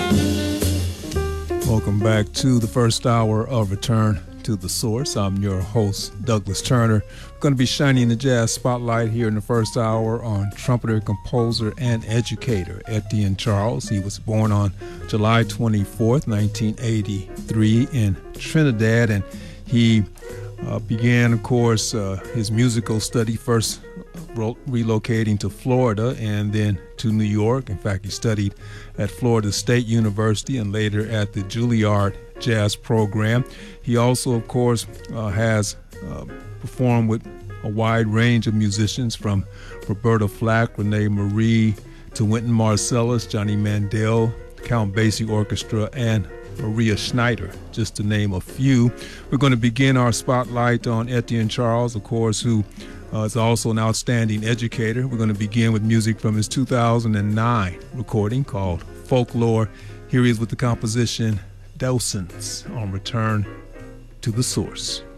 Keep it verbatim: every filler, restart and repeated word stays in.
Welcome back to the first hour of Return to the Source. I'm your host, Douglas Turner. We're going to be shining the jazz spotlight here in the first hour on trumpeter, composer, and educator Etienne Charles. He was born on July twenty-fourth, nineteen eighty-three in Trinidad, and he uh, began, of course, uh, his musical study first ro- relocating to Florida and then to New York. In fact, he studied at Florida State University and later at the Juilliard Jazz Program. He also, of course, uh, has uh, performed with a wide range of musicians from Roberta Flack, Rene Marie, to Wynton Marsalis, Johnny Mandel, Count Basie Orchestra, and Maria Schneider, just to name a few. We're going to begin our spotlight on Etienne Charles, of course, who uh, is also an outstanding educator. We're going to begin with music from his two thousand nine recording called Folklore. Here he is with the composition Docents on Return to the Source.